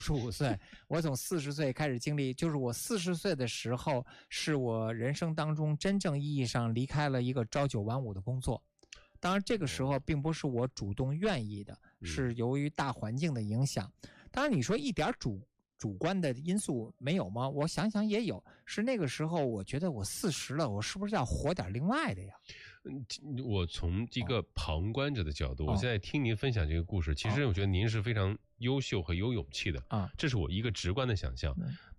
55岁，我从40岁开始经历，就是我40岁的时候，是我人生当中真正意义上离开了一个朝9晚5的工作。当然这个时候并不是我主动愿意的，是由于大环境的影响。当然你说一点主观的因素没有吗？我想想也有，是那个时候我觉得我40了，我是不是要活点另外的呀？ 我从一个旁观者的角度，我现在听您分享这个故事，其实我觉得您是非常优秀和有勇气的啊，这是我一个直观的想象。